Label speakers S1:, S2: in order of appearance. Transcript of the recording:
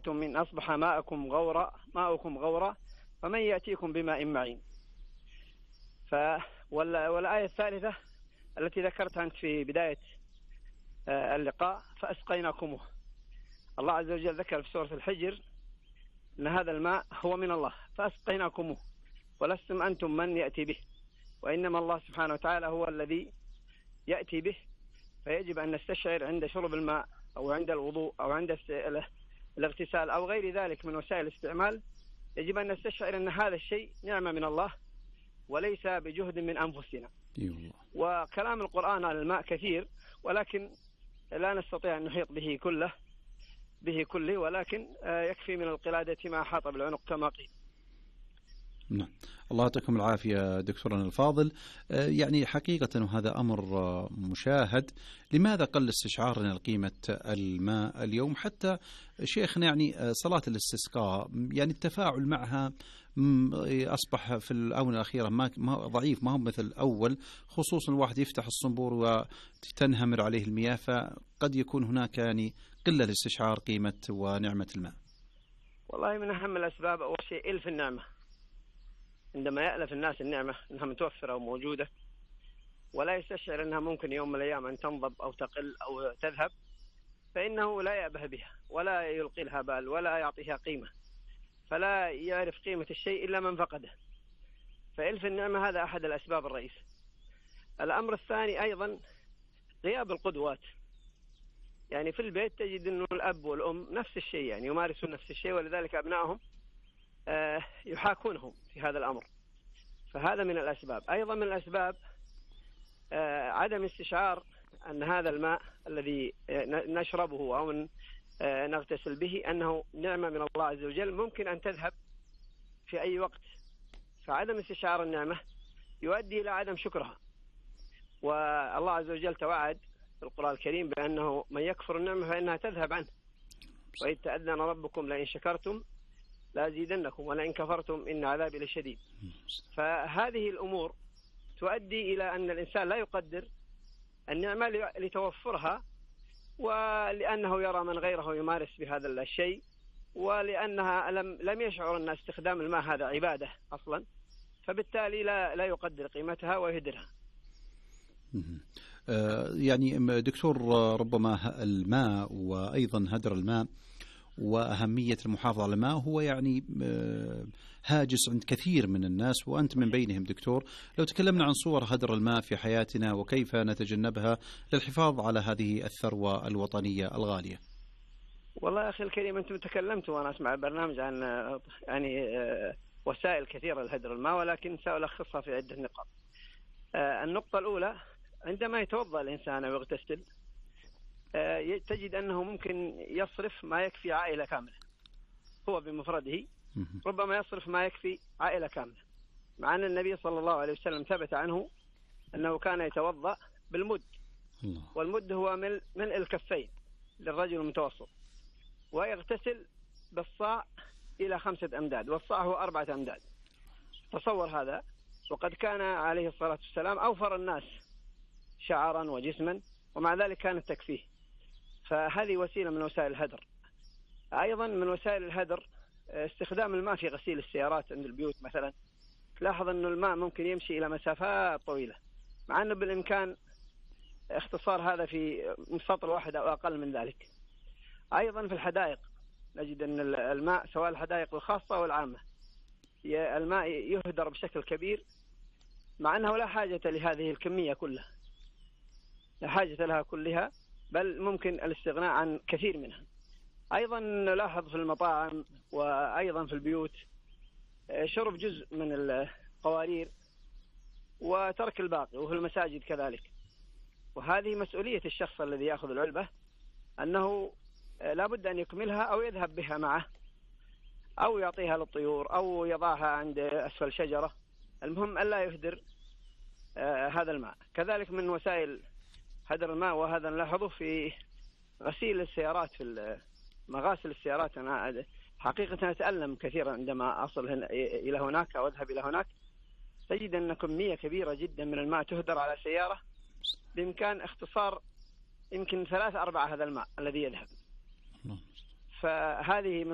S1: أنتم إن أصبح ماؤكم غورا فمن يأتيكم بماء معين. والآية الثالثة التي ذكرتها أنت في بداية اللقاء فأسقيناكموه. الله عز وجل ذكر في سورة الحجر أن هذا الماء هو من الله فأسقيناكموه ولستم أنتم من يأتي به، وإنما الله سبحانه وتعالى هو الذي يأتي به. فيجب أن نستشعر عند شرب الماء أو عند الوضوء أو عند الاغتسال أو غير ذلك من وسائل الاستعمال، يجب أن نستشعر أن هذا الشيء نعمة من الله وليس بجهد من أنفسنا. وكلام القرآن على الماء كثير، ولكن لا نستطيع أن نحيط به كله، ولكن يكفي من القلادة ما أحاط بالعنق كما قيل.
S2: نعم، الله يعطيكم العافية دكتورنا الفاضل. يعني حقيقة وهذا أمر مشاهد، لماذا قل استشعارنا لقيمة الماء اليوم؟ حتى شيخنا يعني صلاة الاستسقاء يعني التفاعل معها أصبح في الآونة الأخيرة ما ضعيف، ما هو مثل الأول، خصوصا الواحد يفتح الصنبور وتنهمر عليه المياه، فقد يكون هناك يعني قلة لاستشعار قيمة ونعمة الماء.
S1: والله من أهم الأسباب أول شيء إلف النعمة. عندما يألف الناس النعمة أنها متوفرة وموجودة ولا يستشعر أنها ممكن يوم من الأيام أن تنضب أو تقل أو تذهب، فإنه لا يأبه بها ولا يلقي لها بال ولا يعطيها قيمة، فلا يعرف قيمة الشيء إلا من فقده. فإلف النعمة هذا أحد الأسباب الرئيسة. الأمر الثاني أيضا غياب القدوات. يعني في البيت تجد أنه الأب والأم نفس الشيء، يعني يمارسون نفس الشيء، ولذلك أبنائهم يحاكونهم في هذا الأمر. فهذا من الأسباب. أيضا من الأسباب عدم استشعار أن هذا الماء الذي نشربه أو نغتسل به أنه نعمة من الله عز وجل ممكن أن تذهب في أي وقت. فعدم استشعار النعمة يؤدي إلى عدم شكرها. والله عز وجل توعد في القرآن الكريم بأنه من يكفر النعمة فإنها تذهب عنه، وإذ تأذن ربكم لئن شكرتم لأزيدنكم ولئن كفرتم إن عذابي لشديد. فهذه الأمور تؤدي إلى أن الإنسان لا يقدر النعمة لتوفرها، ولأنه يرى من غيره يمارس بهذا الشيء، ولأنها لم يشعر أن استخدام الماء هذا عبادة أصلا، فبالتالي لا يقدر قيمتها ويهدرها.
S2: يعني دكتور، ربما الماء وأيضا هدر الماء وأهمية المحافظة على الماء هو يعني هاجس عند كثير من الناس وأنت من بينهم دكتور. لو تكلمنا عن صور هدر الماء في حياتنا وكيف نتجنبها للحفاظ على هذه الثروة الوطنية الغالية.
S1: والله يا أخي الكريم، أنتم تكلمتوا وأنا أسمع البرنامج عن يعني وسائل كثيرة لهدر الماء، ولكن سألخصها في عدة نقاط. النقطة الأولى، عندما يتوضأ الإنسان ويغتسل تجد أنه ممكن يصرف ما يكفي عائلة كاملة. هو بمفرده ربما يصرف ما يكفي عائلة كاملة، مع أن النبي صلى الله عليه وسلم ثبت عنه أنه كان يتوضأ بالمد، والمد هو ملء الكفين للرجل المتوسط، ويغتسل بالصاع إلى 5 أمداد، والصاع هو 4 أمداد. تصور هذا، وقد كان عليه الصلاة والسلام أوفر الناس شعرا وجسما، ومع ذلك كانت تكفيه. فهذه وسيلة من وسائل الهدر. أيضا من وسائل الهدر استخدام الماء في غسيل السيارات عند البيوت مثلا. تلاحظ أن الماء ممكن يمشي إلى مسافات طويلة، مع أنه بالإمكان اختصار هذا في سطر واحد أو أقل من ذلك. أيضا في الحدائق نجد أن الماء سواء الحدائق الخاصة والعامة الماء يهدر بشكل كبير، مع أنه لا حاجة لهذه الكمية كلها، لا حاجة لها كلها، بل ممكن الاستغناء عن كثير منها. أيضا نلاحظ في المطاعم وأيضا في البيوت شرب جزء من القوارير وترك الباقي، وفي المساجد كذلك. وهذه مسؤولية الشخص الذي يأخذ العلبة، أنه لا بد أن يكملها أو يذهب بها معه أو يعطيها للطيور أو يضعها عند أسفل شجرة. المهم ألا يهدر هذا الماء. كذلك من وسائل هدر الماء، وهذا نلاحظه في غسيل السيارات، في مغاسل السيارات. أنا حقيقة أتألم كثيرا عندما أصل إلى هناك أو أذهب إلى هناك، تجد أن كمية كبيرة جدا من الماء تهدر على سيارة، بإمكان اختصار يمكن 3-4 هذا الماء الذي يذهب. فهذه من